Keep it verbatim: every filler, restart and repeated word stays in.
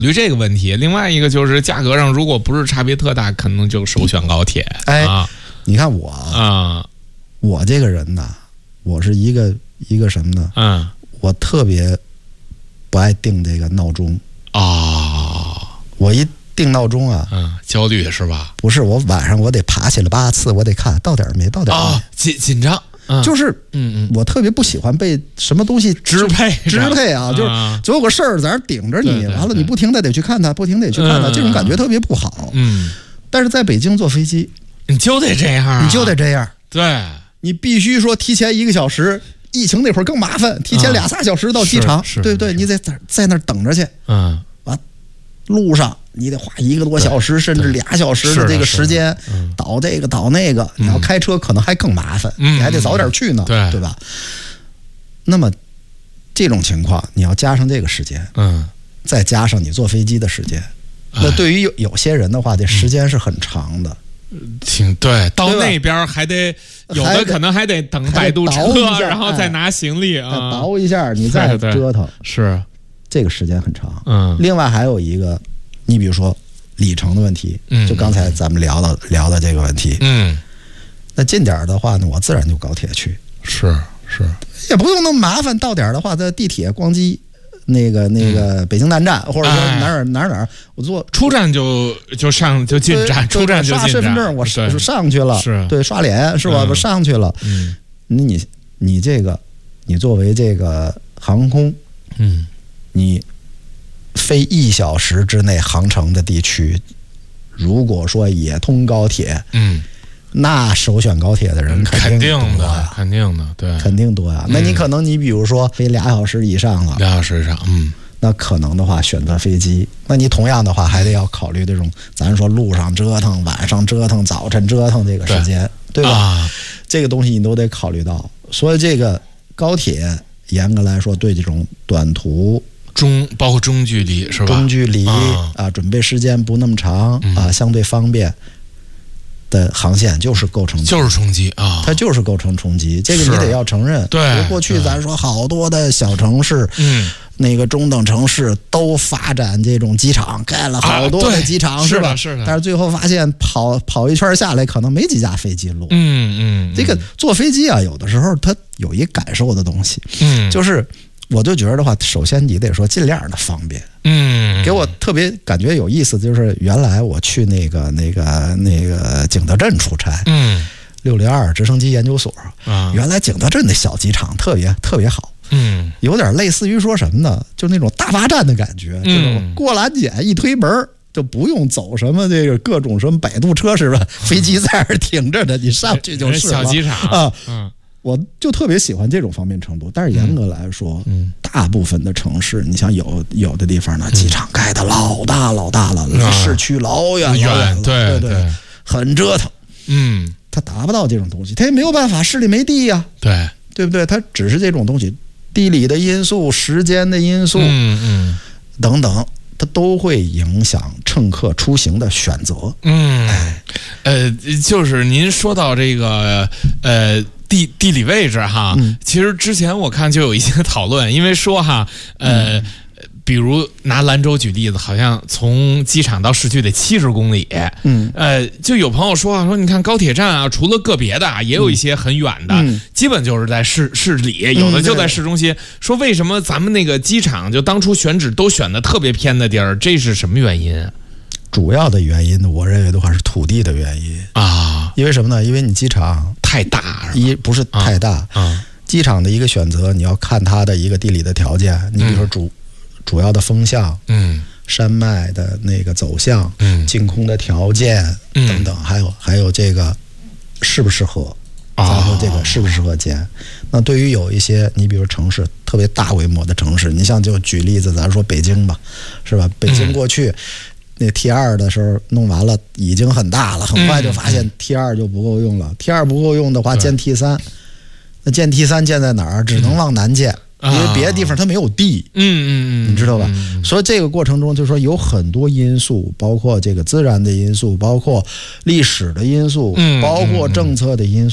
虑这个问题。另外一个就是价格上，如果不是差别特大，可能就首选高铁。 哎， 啊、 你看我啊， 我这个人呐，我是一个一个什么呢？ 嗯， 我特别不爱定这个闹钟啊、哦， 我一定闹钟啊， 嗯，焦虑是吧？ 不是，我晚上我得爬起来八次，我得看到点没，到点没， 哦、紧紧张。嗯、 就是， 嗯嗯， 我特别不喜欢被什么东西支配支配啊，就是总有个事儿在那顶着你，完了你不停的得去看它，不停的得去看它， 嗯、 这种感觉特别不好。 嗯， 但是在北京坐飞机， 你就得这样、啊， 你就得这样， 对， 你必须说提前一个小时。疫情那会儿更麻烦，提前俩仨小时到机场， 嗯、 对不对？你得在在那儿等着去， 嗯， 完路上你得花一个多小时，甚至俩小时的这个时间， 嗯、 倒这个倒那个，你要开车可能还更麻烦， 嗯、 你还得早点去呢， 对对吧？那么这种情况，你要加上这个时间， 嗯， 再加上你坐飞机的时间，那对于有有些人的话，这时间是很长的。 挺对，到那边还得有的可能还得等摆渡车，然后再拿行李啊， 倒一下，你再折腾， 是这个时间很长。 嗯， 另外还有一个，你比如说里程的问题， 嗯， 就刚才咱们聊的聊的这个问题， 嗯， 那近点的话呢，我自然就高铁去， 是是， 也不用那么麻烦。到点的话，在地铁逛机。那个那个北京南站，或者说哪儿哪儿哪儿，我坐出站就就上就进站，出站就进站。 刷身份证，我上去了， 是对，刷脸是吧？我上去了。 嗯， 你你这个，你作为这个航空， 嗯， 你非一小时之内航程的地区，如果说也通高铁， 嗯。 那首选高铁的人肯定的， 肯定的，对， 肯定多呀。那你可能你比如说飞俩小时以上了， 俩小时以上，嗯， 那可能的话选择飞机。那你同样的话还得要考虑这种，咱说路上折腾、晚上折腾、早晨折腾这个时间，对, 对吧、啊？这个东西你都得考虑到。所以这个高铁严格来说，对这种短途、 中包括中距离是吧？ 中距离 啊, 啊， 准备时间不那么长、嗯、啊，相对方便。的航线就是构成就是冲击啊， 它就是构成冲击，这个你得要承认。 对， 过去咱说好多的小城市， 嗯， 那个中等城市都发展这种机场，盖了好多的机场， 啊、 是吧？ 是的。 但是最后发现跑跑一圈下来，可能没几架飞机落。 嗯嗯， 这个坐飞机啊，有的时候它有一感受的东西， 嗯， 就是我就觉得的话，首先你得说尽量的方便。 嗯， 给我特别感觉有意思，就是原来我去那个那个那个景德镇出差， 嗯， 六零二直升机研究所啊， 原来景德镇的小机场特别特别好， 嗯， 有点类似于说什么呢？就那种大巴站的感觉， 嗯， 过拦检一推门就不用走什么这个各种什么摆渡车是吧？飞机在那儿停着的，你上去就是了。 小机场啊， 嗯。 我就特别喜欢这种方便程度，但是严格来说， 嗯， 大部分的城市，你像有有的地方呢，机场盖的老大老大了，离、嗯、市区老远老远了， 对对对，很折腾。 嗯， 它达不到这种东西，它也没有办法，市里没地呀、啊， 对对不对？它只是这种东西，地理的因素、时间的因素， 嗯嗯等等。它都会影响乘客出行的选择。 嗯，哎，呃，就是您说到这个，呃。地地理位置哈、 嗯， 其实之前我看就有一些讨论，因为说哈，呃，嗯、比如拿兰州举例子，好像从机场到市区得七十公里， 嗯， 呃，就有朋友说啊，说你看高铁站啊，除了个别的啊，也有一些很远的， 嗯、 基本就是在市市里，有的就在市中心。嗯、说为什么咱们那个机场就当初选址都选的特别偏的地儿，这是什么原因？ 主要的原因呢，我认为的话是土地的原因啊， 因为什么呢？因为你机场太大， 一不是太大啊，啊， 机场的一个选择，你要看它的一个地理的条件，你比如说主、嗯、主要的风向， 嗯， 山脉的那个走向， 嗯， 净空的条件、 嗯、 等等，还有还有这个适不适合，咱说这个适不适合建、哦。那对于有一些，你比如城市特别大规模的城市，你像就举例子，咱说北京吧，是吧？北京过去。嗯那 T 二 的时候弄完了，已经很大了，很快就发现 T 二 就不够用了。嗯、T 二 不够用的话，建 T 三，那建 T 三建在哪儿？只能往南建，嗯、因为别的地方它没有地。 嗯嗯嗯， 你知道吧？ 嗯、 所以这个过程中，就是说有很多因素，包括这个自然的因素，包括历史的因素， 嗯、 包括政策的因素。